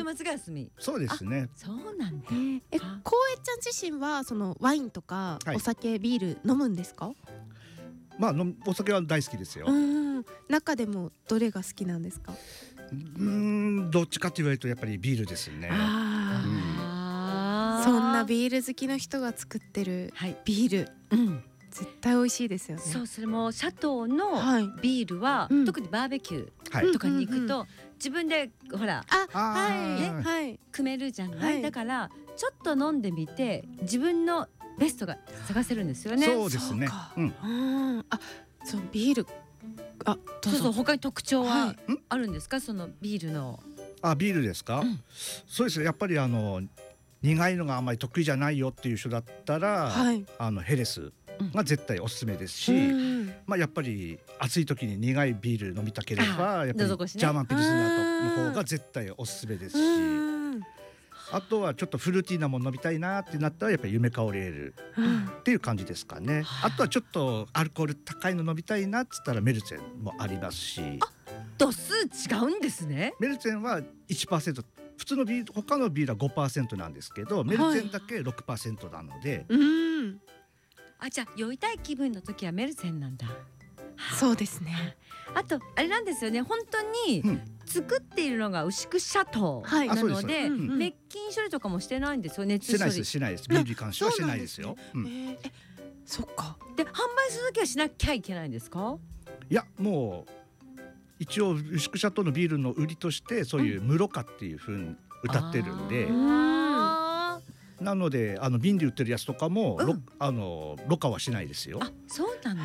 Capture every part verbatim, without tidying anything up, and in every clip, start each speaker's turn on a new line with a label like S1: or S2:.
S1: 末が休み。
S2: そうですね。
S1: そうなんだ。
S3: えー、え、こうえちゃん自身はそのワインとか
S2: はい
S3: お酒、ビール飲むんですか？
S2: まあのお酒は大好きですよ。
S3: う
S2: うん
S3: ん、中でもどれが好きなんですか？
S2: ーんどっちかって言われるとやっぱりビールですね。
S3: あ
S1: あー
S3: ー、そんなビール好きの人が作ってる
S1: はい。
S3: ビール、
S1: うん。
S3: 絶対美味しいですよね。
S1: そう、それもシャトーの
S3: はい
S1: ビールは、
S3: うん
S1: 特にバーベキュ
S2: はい。
S1: ーとかに行く
S3: うんうん
S1: と、自分でほら
S3: あ、
S2: あー
S3: はい、はい。
S1: 組めるじゃない、
S3: はい
S1: だからちょっと飲んでみて自分のベストが探せるんですよね。
S2: そうですね
S3: そうか。
S2: うん。
S3: うん、あ、そうビール、あ、ど
S1: そううそう、
S3: ぞ。
S1: 他に特徴
S3: は
S1: はいあるんですか、そのビールの。
S2: あ、ビールですか。
S1: うん
S2: そうですね。やっぱりあの苦いのがあんまり得意じゃないよっていう人だったら、
S3: はい。
S2: あのヘレスが絶対おすすめですし、
S3: うん
S2: まあやっぱり暑い時に苦いビール飲みたければ
S1: あ
S2: やっぱり
S1: 喉越しね
S2: ジャーマンピルスナーの方が絶対おすすめですし、
S3: うん
S2: あとはちょっとフルーティーなもの飲みたいなってなったらやっぱり夢香りエール
S3: うん
S2: っていう感じですかね。あとはちょっとアルコール高いの飲みたいなっつったらメルツェンもありますし、
S1: 度数違うんですね。
S2: メルツェンはいちパーセント、普通のビール他のビールは ごパーセント なんですけど、メルツェンだけ ろくパーセント なので、
S3: うん、
S1: あ、じゃあ酔いたい気分の時はメルセンなんだ。
S3: そうですね。
S1: あとあれなんですよね、本当に
S2: うん
S1: 作っているのが牛久シャト
S3: はい
S1: ーなの
S2: あそうです
S1: で、
S3: うんうん
S1: 滅菌処理とかもしてないんですよ、熱
S2: しない
S1: 処理
S2: ですしないです。ビールに関してはしないですよ。うん
S3: えー、え、そっか。
S1: で販売する時はしなきゃいけないんですか？
S2: いやもう一応牛久シャトーのビールの売りとしてそういう無ろ過っていう風に歌ってるんで、
S1: あー
S2: なのであの瓶で売ってるやつとかも、
S1: うん
S2: ろあのろ過はしないですよ。
S1: あ、そうなんだ。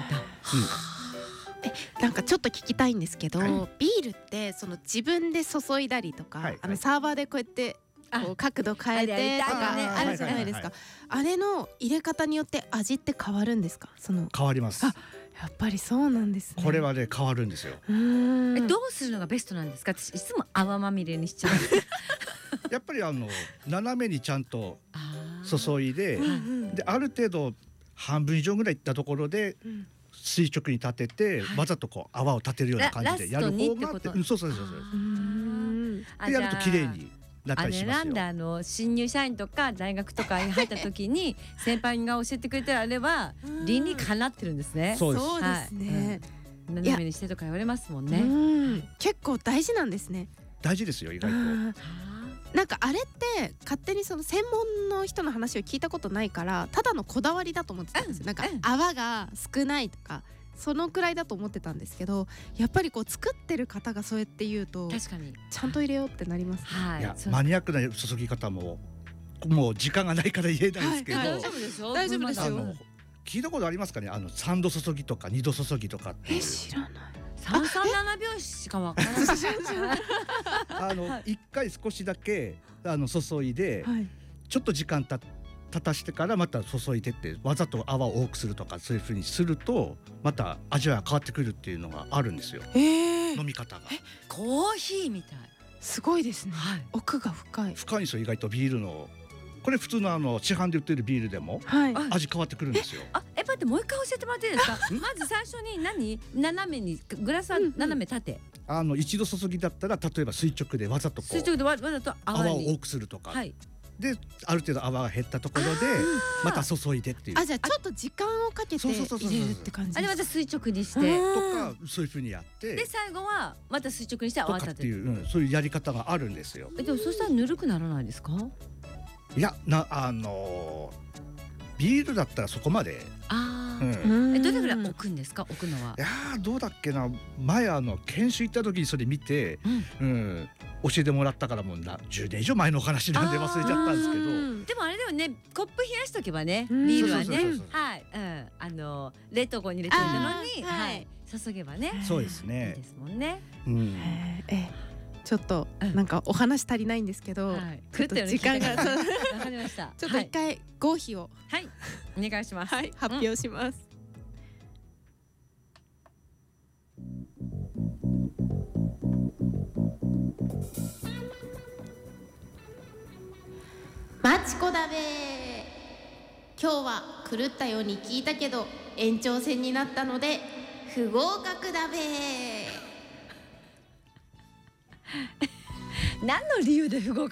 S3: なんかちょっと聞きたいんですけど、
S2: はい
S3: ビールってその自分で注いだりとか、
S2: はいはい
S3: あのサーバーでこうやって
S1: あ
S3: こう角度変えてとか
S1: あれやりたいよね
S3: あるじゃないですか。あれの入れ方によって味って変わるんですか？その
S2: 変わります。
S3: あやっぱりそうなんですね。
S2: これはね変わるんですよ。
S3: うーん
S1: え、どうするのがベストなんですか？私いつも泡まみれにしちゃう。
S2: やっぱりあの斜めにちゃんと
S1: あー
S2: 注いで、
S3: うんうん
S2: である程度半分以上ぐらいいったところで
S3: うん
S2: 垂直に立てて、
S1: はい
S2: わざとこう泡を立てるような感じでやる
S1: ララストに
S2: 方が
S1: ってこと
S2: うんそうそうそうそう。
S3: うーん
S1: あ
S2: でやると綺麗になっ
S1: あ
S2: たりしますよ。
S1: れなんだ、あの新入社員とか大学とかに入った時に先輩が教えてくれたらあれは
S3: うん
S1: 理にかなってるんですね。
S2: そうです
S3: そうですね。
S1: 斜めにしてとか言われますもんね。
S3: うん結構大事なんですね。
S2: 大事ですよ意外と。
S3: うんなんかあれって勝手にその専門の人の話を聞いたことないからただのこだわりだと思ってたんですよ。なんか
S1: うん
S3: 泡が少ないとかそのくらいだと思ってたんですけど、やっぱりこう作ってる方がそうやって言うと
S1: 確かに。
S3: ちゃんと入れようってなりますね。
S1: はいい。
S2: や
S1: そう
S2: マニアックな注ぎ方ももう時間がないから言えないですけど、
S3: はいはい
S1: 大丈夫ですよ。
S3: 大丈夫ですよ
S2: あの聞いたことありますかね、あのさんど注ぎとかにど注ぎとかってい
S3: え
S2: う
S3: 知らない。
S1: 三三七拍子しかわからない。
S2: あの一回少しだけあの注いで、
S3: はい。
S2: ちょっと時間た立たしてからまた注いでってわざと泡を多くするとかそういう風にするとまた味は変わってくるっていうのがあるんですよ、
S3: えー、
S2: 飲み方が。
S1: コーヒーみたい。
S3: すごいですね。
S1: はい。
S3: 奥が深い。
S2: 深いんですよ意外とビールの。これ普通のあの市販で売ってるビールでも
S3: はい。
S1: あ
S2: 味変わってくるんですよ。
S1: あ、え、待って、もう一回教えてもらっていいですか？まず最初に何、斜めにグラスは斜め縦。
S2: あの一度注ぎだったら例えば垂直でわざとこ
S1: 垂
S2: う
S1: 直でわわざと泡
S2: 泡を
S1: に。
S2: 多くするとか、
S1: はい。
S2: である程度泡が減ったところでまた注いでっていう
S3: あじゃあちょっと時間をかけて
S2: そうそうそうそう
S3: 入れるって感じ
S1: あれま
S3: です
S1: た垂直にして。
S3: うん
S2: とかそういう風にやって
S1: で最後はまた垂直にして
S2: と
S1: 泡立てる。
S2: かっていう、うん、そういうやり方があるんですよ。
S1: え、でもそしたらぬるくならないですか？
S2: いやなあのービールだったらそこまで、
S1: ああ、
S2: うん、い
S3: うん
S1: え、どれぐらい置くんですか？置くのは。
S2: やーどうだっけな、前あの研修行った時にそれ見て、
S1: うん。
S2: うん、教えてもらったからもうなじゅうねん以上前のお話なんで忘れちゃったんですけど、
S3: うん
S1: でもあれでもね、コップ冷やしとけばね、
S3: うん
S1: ビールはね
S2: そうそうそうそう、
S1: はい、うん、あの冷凍庫に入れておいたのに、
S3: あーは
S1: はいい、注げばね、
S2: そうです
S1: いい
S2: ね
S1: で。すもんね。
S2: うん
S3: えーえちょっと
S1: うん
S3: なんかお話足りないんですけど、
S1: はい。
S3: ちょっと時間がそう
S1: わかりました。
S3: ちょっと一回合否を、
S1: はい、はい、お願いします。
S3: はい、発表します、マチコだべー。今日は狂ったように聞いたけど延長戦になったので不合格だべー。
S1: 何の理由で不合格